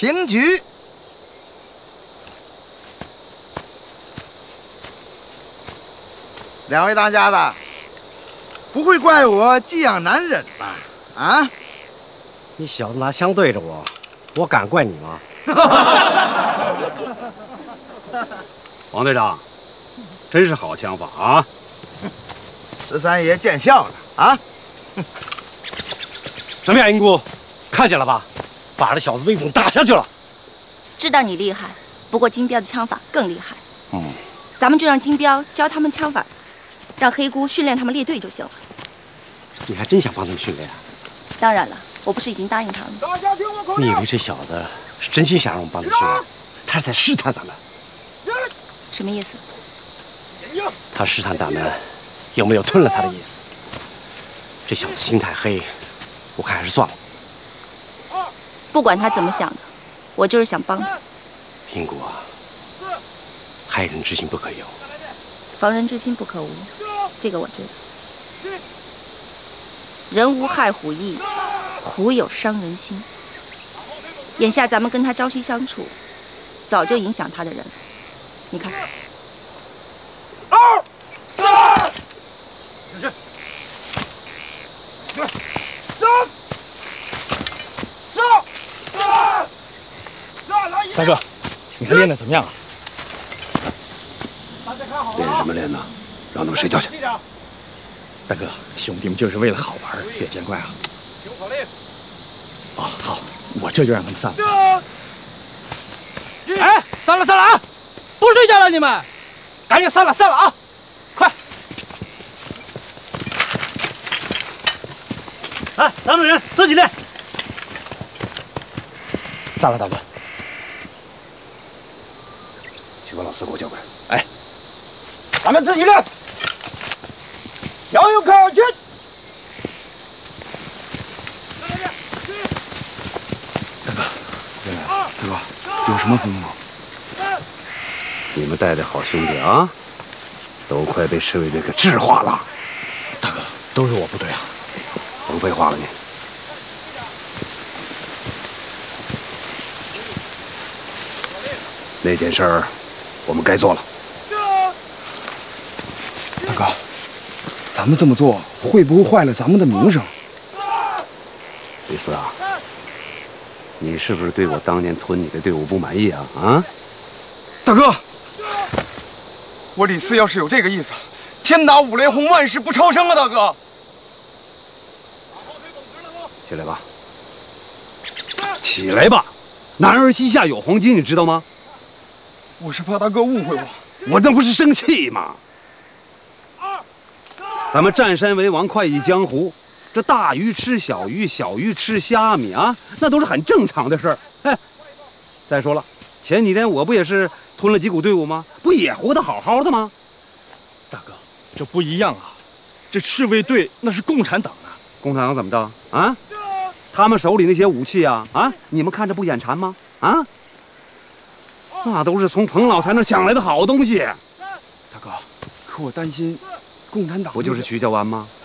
平局。两位当家的，不会怪我技痒难忍吧？啊！ 你小子拿枪对着我，我敢怪你吗？ 王队长，真是好枪法啊 13爷见笑了啊！ 怎么样，英姑，看见了吧？把这小子威风打下去了。 知道你厉害，不过金彪的枪法更厉害。 嗯， 咱们就让金彪教他们枪法，让黑姑训练他们列队就行了。 你还真想帮他们训练啊？ 当然了，我不是已经答应他了吗？ 你以为这小子是真心想让我们帮他训练？他是在试探咱们。 什么意思？ 他试探咱们有没有吞了他的意思。这小子心太黑，我看还是算了。 不管他怎么想的，我就是想帮他。 英姑啊，害人之心不可有， 防人之心不可无，这个我知道。人无害虎意，虎有伤人心。眼下咱们跟他朝夕相处，早就影响他的人了。你看， 大哥，你看练得怎么样啊？ 练什么练呢？让他们睡觉去。 大哥，兄弟们就是为了好玩，别见怪啊。哦，好，我这就让他们散了。哎，散了啊！不睡觉了你们，赶紧散了啊！快！ 哎，咱们人自己练。 散了，大哥。 去把老四给我叫过来。 哎， 咱们自己练。调用靠军。 大哥，有什么吩咐？ 你们带的好兄弟啊，都快被赤卫队给治化了。 大哥，都是我不对啊！ 甭废话了你。那件事儿，我们该做了。 大哥，咱们这么做会不会坏了咱们的名声？ 李四啊，你是不是对我当年吞你的队伍不满意啊？啊！ 大哥，我李四要是有这个意思，天打五雷轰，万事不超生啊！大哥， 起来吧，起来吧！男儿膝下有黄金，你知道吗？ 我是怕大哥误会我。 我那不是生气吗？咱们占山为王，快意江湖，这大鱼吃小鱼，小鱼吃虾米啊，那都是很正常的事儿。哎，再说了，前几天我不也是吞了几股队伍吗？不也活得好好的吗？ 大哥，这不一样啊！这赤卫队那是共产党啊！ 共产党怎么着啊？他们手里那些武器啊，你们看着不眼馋吗？啊，那都是从彭老才能抢来的好东西。 大哥，可我担心共产党不就是徐家湾吗？